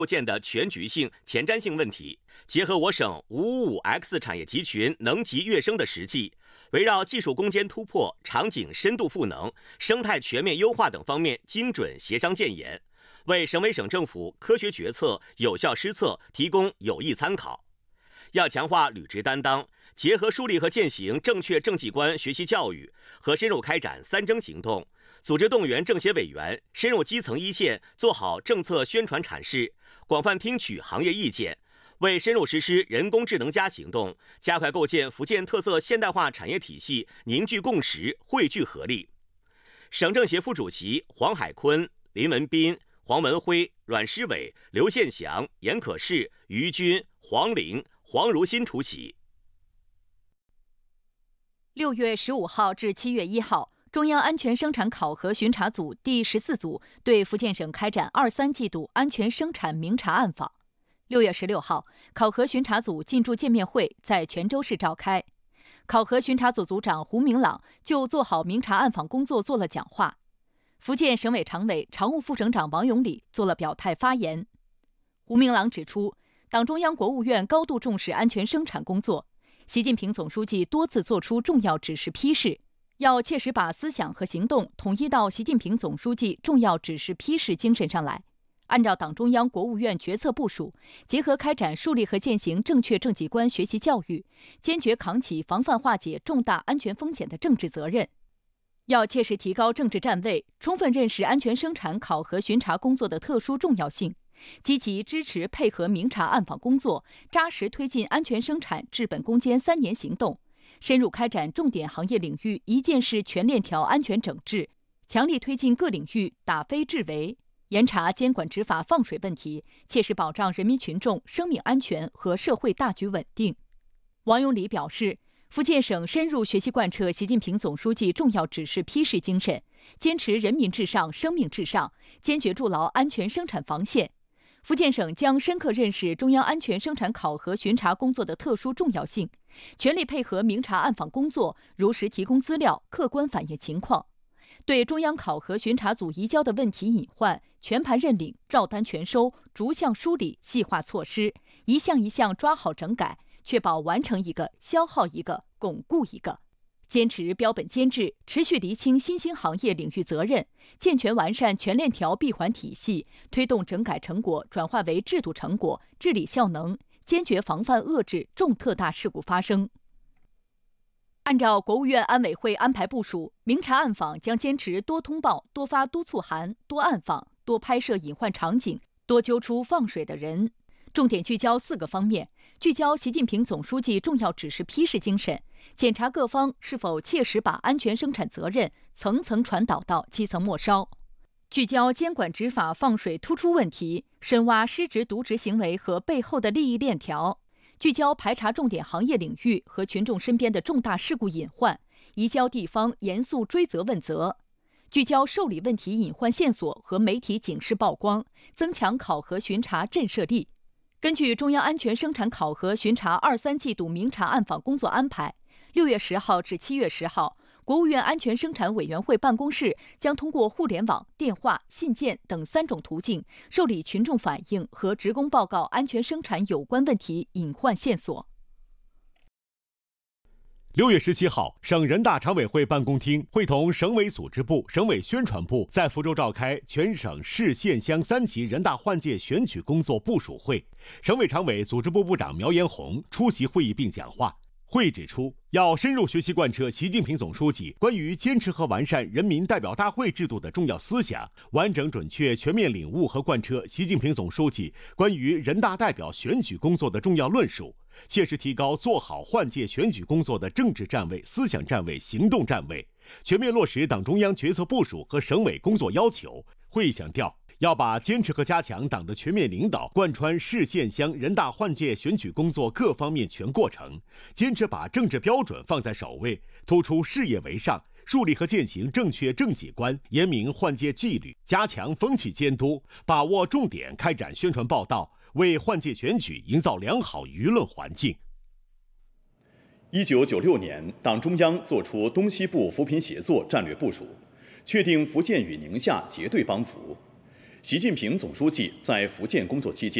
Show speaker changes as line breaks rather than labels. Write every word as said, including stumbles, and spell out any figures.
构建的全局性、前瞻性问题，结合我省五五五 X 产业集群能级跃升的实际，围绕技术攻坚突破、场景深度赋能、生态全面优化等方面精准协商建言，为省委省政府科学决策、有效施策提供有益参考。要强化履职担当，结合树立和践行正确政绩观学习教育和深入开展三征行动，组织动员政协委员深入基层一线，做好政策宣传阐释，广泛听取行业意见，为深入实施人工智能加行动，加快构建福建特色现代化产业体系凝聚共识、汇聚合力。省政协副主席黄海坤、林文斌、黄文辉、阮诗伟、刘宪祥、严可士、于军、黄玲、黄如新出席。
六月十五号至七月一号，中央安全生产考核巡查组第十四组对福建省开展二三季度安全生产明察暗访。六月十六号，考核巡查组进驻见面会在泉州市召开。考核巡查组组长胡明朗就做好明察暗访工作做了讲话。福建省委常委、常务副省长王永礼做了表态发言。胡明朗指出，党中央、国务院高度重视安全生产工作，习近平总书记多次作出重要指示批示，要切实把思想和行动统一到习近平总书记重要指示批示精神上来，按照党中央、国务院决策部署，结合开展树立和践行正确政绩观学习教育，坚决扛起防范化解重大安全风险的政治责任。要切实提高政治站位，充分认识安全生产考核巡查工作的特殊重要性，积极支持配合明察暗访工作，扎实推进安全生产治本攻坚三年行动，深入开展重点行业领域一件式全链条安全整治，强力推进各领域打非治为，严查监管执法放水问题，切实保障人民群众生命安全和社会大局稳定。王永礼表示，福建省深入学习贯彻习近平总书记重要指示批示精神，坚持人民至上、生命至上，坚决筑牢安全生产防线。福建省将深刻认识中央安全生产考核巡查工作的特殊重要性，全力配合明察暗访工作，如实提供资料，客观反映情况。对中央考核巡查组移交的问题隐患，全盘认领，照单全收，逐项梳理，细化措施，一项一项抓好整改，确保完成一个消耗一个，巩固一个。坚持标本兼治，持续厘清新兴行业领域责任，健全完善全链条闭环体系，推动整改成果转化为制度成果，治理效能，坚决防范遏制重特大事故发生。按照国务院安委会安排部署，明察暗访将坚持多通报、多发督促函、多暗访、多拍摄隐患场景、多揪出放水的人，重点聚焦四个方面：聚焦习近平总书记重要指示批示精神，检查各方是否切实把安全生产责任层层传导到基层末梢；聚焦监管执法放水突出问题，深挖失职渎职行为和背后的利益链条；聚焦排查重点行业领域和群众身边的重大事故隐患，移交地方严肃追责问责；聚焦受理问题隐患线索和媒体警示曝光，增强考核巡查震慑力。根据中央安全生产考核巡查二三季度明察暗访工作安排，六月十号至七月十号，国务院安全生产委员会办公室将通过互联网、电话、信件等三种途径受理群众反映和职工报告安全生产有关问题隐患线索。
六月十七号，省人大常委会办公厅会同省委组织部、省委宣传部在福州召开全省市县乡三级人大换届选举工作部署会，省委常委、组织部部长苗延红出席会议并讲话。会议指出，要深入学习贯彻习近平总书记关于坚持和完善人民代表大会制度的重要思想，完整准确全面领悟和贯彻习近平总书记关于人大代表选举工作的重要论述，切实提高做好换届选举工作的政治站位、思想站位、行动站位，全面落实党中央决策部署和省委工作要求。会议强调，要把坚持和加强党的全面领导贯穿市县乡人大换届选举工作各方面全过程，坚持把政治标准放在首位，突出事业为上，树立和践行正确政绩观，严明换届纪律，加强风气监督，把握重点开展宣传报道，为换届选举营造良好舆论环境。
一九九六年，党中央作出东西部扶贫协作战略部署，确定福建与宁夏结对帮扶。 习近平总书记在福建工作期间，